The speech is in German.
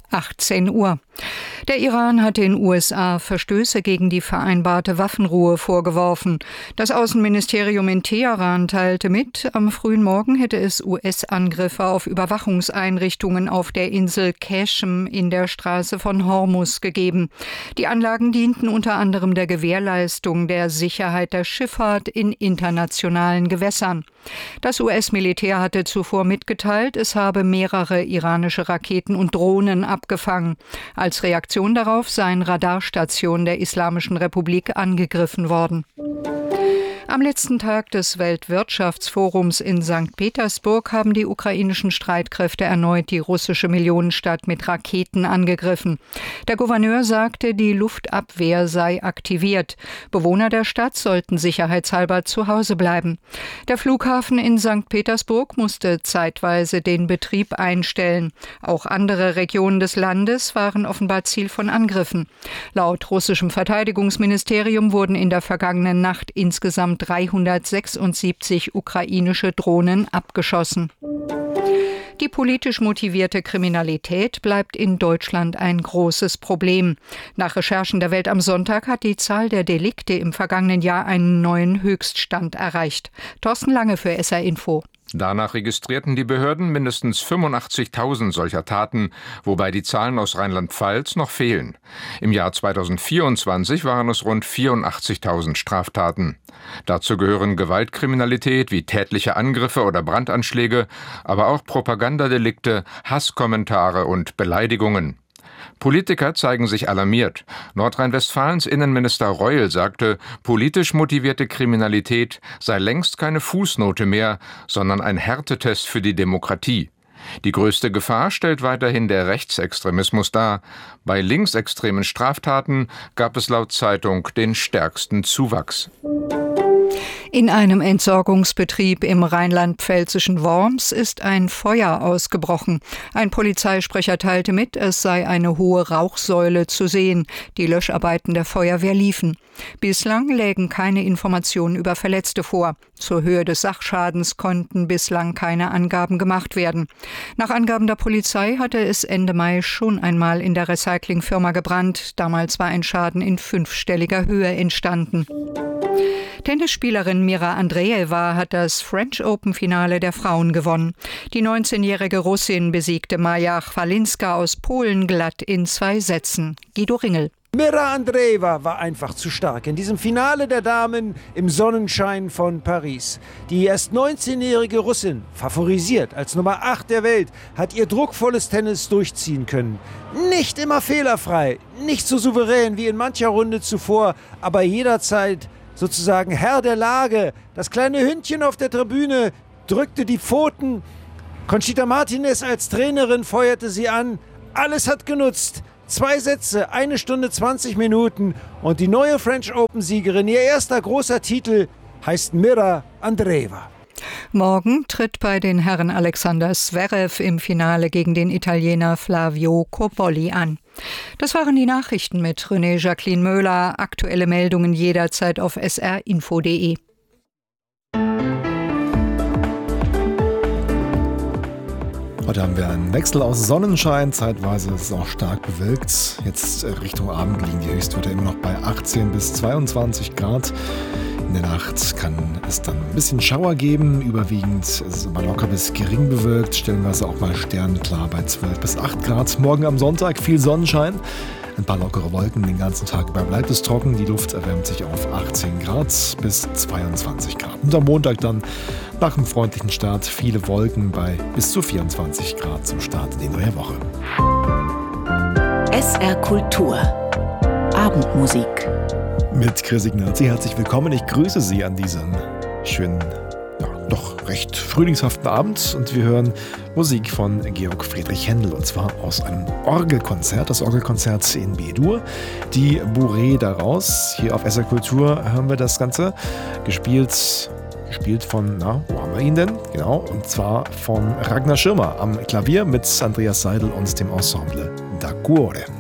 18 Uhr. Der Iran hat den USA Verstöße gegen die vereinbarte Waffenruhe vorgeworfen. Das Außenministerium in Teheran teilte mit, am frühen Morgen hätte es US-Angriffe auf Überwachungseinrichtungen auf der Insel Qashm in der Straße von Hormuz gegeben. Die Anlagen dienten unter anderem der Gewährleistung der Sicherheit der Schifffahrt in internationalen Gewässern. Das US-Militär hatte zuvor mitgeteilt, es habe mehrere iranische Raketen und Drohnen abgefangen. Als Reaktion darauf seien Radarstationen der Islamischen Republik angegriffen worden. Am letzten Tag des Weltwirtschaftsforums in St. Petersburg haben die ukrainischen Streitkräfte erneut die russische Millionenstadt mit Raketen angegriffen. Der Gouverneur sagte, die Luftabwehr sei aktiviert. Bewohner der Stadt sollten sicherheitshalber zu Hause bleiben. Der Flughafen in St. Petersburg musste zeitweise den Betrieb einstellen. Auch andere Regionen des Landes waren offenbar Ziel von Angriffen. Laut russischem Verteidigungsministerium wurden in der vergangenen Nacht insgesamt 376 ukrainische Drohnen abgeschossen. Die politisch motivierte Kriminalität bleibt in Deutschland ein großes Problem. Nach Recherchen der Welt am Sonntag hat die Zahl der Delikte im vergangenen Jahr einen neuen Höchststand erreicht. Thorsten Lange für SR Info. Danach registrierten die Behörden mindestens 85.000 solcher Taten, wobei die Zahlen aus Rheinland-Pfalz noch fehlen. Im Jahr 2024 waren es rund 84.000 Straftaten. Dazu gehören Gewaltkriminalität wie tätliche Angriffe oder Brandanschläge, aber auch Propagandadelikte, Hasskommentare und Beleidigungen. Politiker zeigen sich alarmiert. Nordrhein-Westfalens Innenminister Reul sagte, politisch motivierte Kriminalität sei längst keine Fußnote mehr, sondern ein Härtetest für die Demokratie. Die größte Gefahr stellt weiterhin der Rechtsextremismus dar. Bei linksextremen Straftaten gab es laut Zeitung den stärksten Zuwachs. In einem Entsorgungsbetrieb im rheinland-pfälzischen Worms ist ein Feuer ausgebrochen. Ein Polizeisprecher teilte mit, es sei eine hohe Rauchsäule zu sehen. Die Löscharbeiten der Feuerwehr liefen. Bislang lägen keine Informationen über Verletzte vor. Zur Höhe des Sachschadens konnten bislang keine Angaben gemacht werden. Nach Angaben der Polizei hatte es Ende Mai schon einmal in der Recyclingfirma gebrannt. Damals war ein Schaden in 5-stelliger Höhe entstanden. Tennisspielerin Mira Andreeva hat das French Open-Finale der Frauen gewonnen. Die 19-jährige Russin besiegte Maja Chwalinska aus Polen glatt in 2 Sätzen. Guido Ringel. Mira Andreeva war einfach zu stark in diesem Finale der Damen im Sonnenschein von Paris. Die erst 19-jährige Russin, favorisiert als Nummer 8 der Welt, hat ihr druckvolles Tennis durchziehen können. Nicht immer fehlerfrei, nicht so souverän wie in mancher Runde zuvor, aber jederzeit sozusagen Herr der Lage. Das kleine Hündchen auf der Tribüne drückte die Pfoten. Conchita Martinez als Trainerin feuerte sie an. Alles hat genutzt. 2 Sätze, 1 Stunde 20 Minuten und die neue French Open-Siegerin, ihr erster großer Titel, heißt Mira Andreeva. Morgen tritt bei den Herren Alexander Zverev im Finale gegen den Italiener Flavio Cobolli an. Das waren die Nachrichten mit René Jacqueline Möhler. Aktuelle Meldungen jederzeit auf srinfo.de. Heute haben wir einen Wechsel aus Sonnenschein, zeitweise ist es auch stark bewölkt. Jetzt Richtung Abend liegen die Höchstwerte immer noch bei 18 bis 22 Grad. In der Nacht kann es dann ein bisschen Schauer geben, überwiegend ist es aber locker bis gering bewölkt, stellenweise auch mal sternklar bei 12 bis 8 Grad. Morgen am Sonntag viel Sonnenschein, ein paar lockere Wolken, den ganzen Tag über bleibt es trocken, die Luft erwärmt sich auf 18 Grad bis 22 Grad. Und am Montag dann nach einem freundlichen Start viele Wolken bei bis zu 24 Grad zum Start in die neue Woche. SR Kultur Abendmusik mit Chris Ignazzi, herzlich willkommen. Ich grüße Sie an diesem schönen, doch recht frühlingshaften Abend. Und wir hören Musik von Georg Friedrich Händel, und zwar aus einem Orgelkonzert, das Orgelkonzert in B-Dur, die Bourrée daraus. Hier auf SR Kultur hören wir das Ganze, gespielt von, wo haben wir ihn denn? Genau, und zwar von Ragnar Schirmer am Klavier mit Andreas Seidel und dem Ensemble Da Cuore.